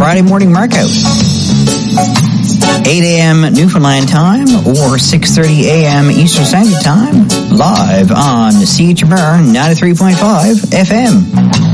Friday morning markout. 8 a.m. Newfoundland time or 6:30 a.m. Eastern Standard Time, live on CHMR 93.5 FM.